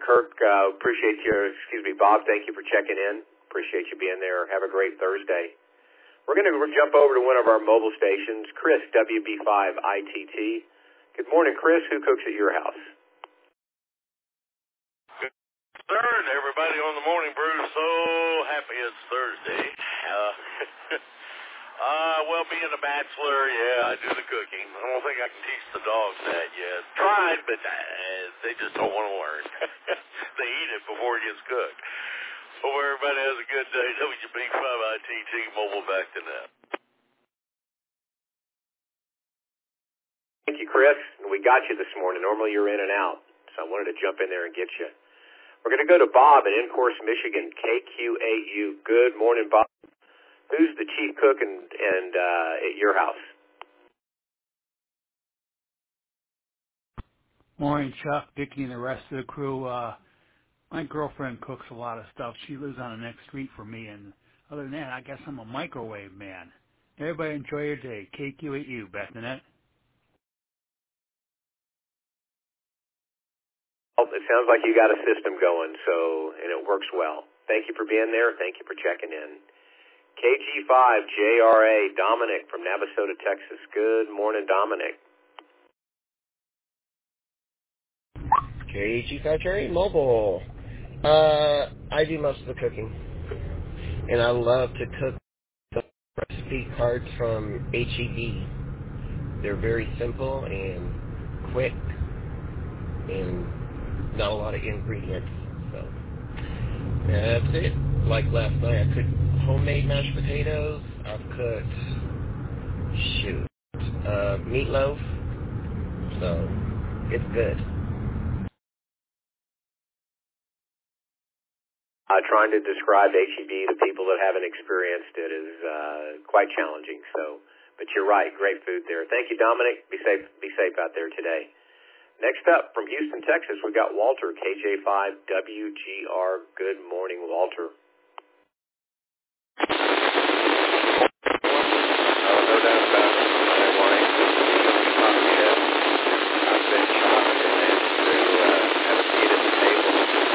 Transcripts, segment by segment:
Kirk, appreciate your, Bob, thank you for checking in. Appreciate you being there. Have a great Thursday. We're going to jump over to one of our mobile stations, Chris, WB5ITT. Good morning, Chris. Who cooks at your house? Good third, everybody on the Morning Brew. So happy it's Thursday. Well, being a bachelor, yeah, I do the cooking. I don't think I can teach the dogs that yet. Tried, but they just don't want to learn. They eat it before it gets cooked. Hope everybody has a good day. WB5ITT Mobile back to net. Thank you, Chris. We got you this morning. Normally you're in and out, so I wanted to jump in there and get you. We're going to go to Bob in Encourse, Michigan, KQ8U. Good morning, Bob. Who's the chief cook and at your house? Morning, Chuck, Dickie, and the rest of the crew. My girlfriend cooks a lot of stuff. She lives on the next street from me, and other than that, I guess I'm a microwave man. Everybody enjoy your day. KQ8U, back to net. Well, it sounds like you got a system going, and it works well. Thank you for being there. Thank you for checking in. KG5JRA, Dominic from Navasota, Texas. Good morning, Dominic. KG5JRA Mobile. I do most of the cooking, and I love to cook the recipe cards from HEB. They're very simple and quick, and not a lot of ingredients. So that's it. Like last night, I cooked homemade mashed potatoes. I've cooked meatloaf. So it's good. Trying to describe HEB to people that haven't experienced it is quite challenging. But you're right, great food there. Thank you, Dominic. Be safe out there today. Next up from Houston, Texas, we got Walter, KJ5WGR. Good morning, Walter. No doubt about it. Good morning. I've been shopping and managed to have a seat at the table.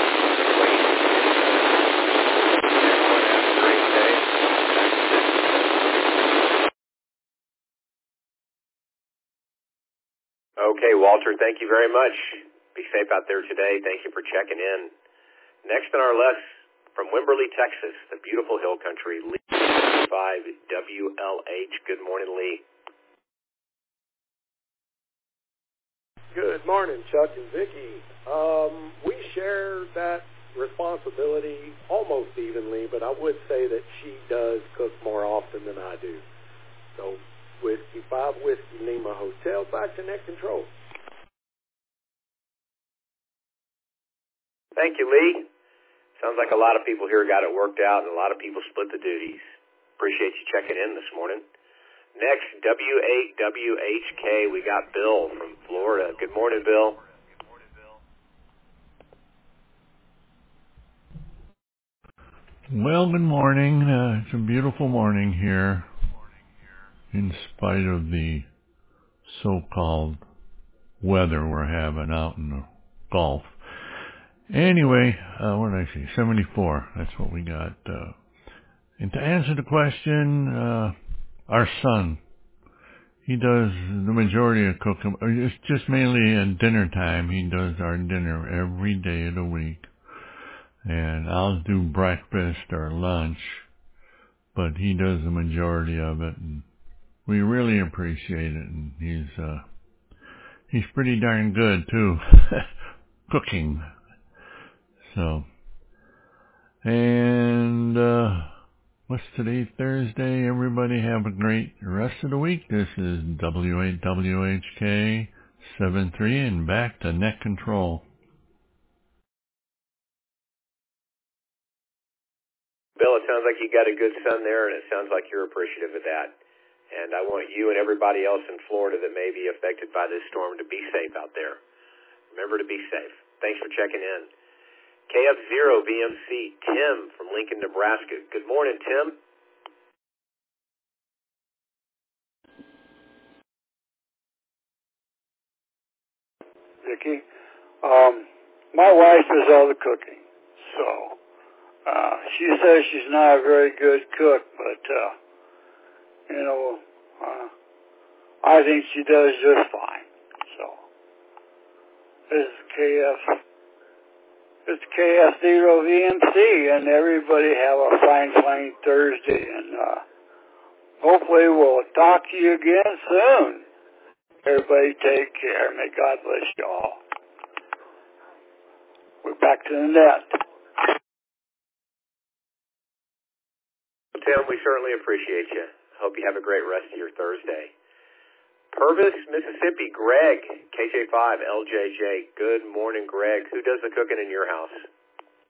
Okay, Walter, thank you very much. Be safe out there today. Thank you for checking in. Next on our list, from Wimberley, Texas, the beautiful hill country, Lee 5WLH. Good morning, Lee. Good morning, Chuck and Vicki. We share that responsibility almost evenly, but I would say that she does cook more often than I do. So, Whiskey 5 Whiskey Lima Hotel, back to net control. Thank you, Lee. Sounds like a lot of people here got it worked out, and a lot of people split the duties. Appreciate you checking in this morning. Next, W8WHK, we got Bill from Florida. Good morning, Bill. Well, good morning. It's a beautiful morning here, in spite of the so-called weather we're having out in the Gulf. Anyway, what did I say? 74. That's what we got. And to answer the question, our son, he does the majority of cooking. It's just mainly at dinner time. He does our dinner every day of the week. And I'll do breakfast or lunch, but he does the majority of it, and we really appreciate it. And he's pretty darn good too, cooking. So, and what's today? Thursday. Everybody have a great rest of the week. This is W8WHK 73, and back to net control. Bill, it sounds like you got a good son there, and it sounds like you're appreciative of that. And I want you and everybody else in Florida that may be affected by this storm to be safe out there. Remember to be safe. Thanks for checking in. KF0VMC, Tim from Lincoln, Nebraska. Good morning, Tim. Vicki, my wife does all the cooking. So she says she's not a very good cook, but I think she does just fine. So this is KS0VMC, and everybody have a fine Thursday, and hopefully we'll talk to you again soon. Everybody take care. May God bless you all. We're back to the net. Tim, we certainly appreciate you. Hope you have a great rest of your Thursday. Purvis, Mississippi, Greg, KJ5, LJJ. Good morning, Greg. Who does the cooking in your house?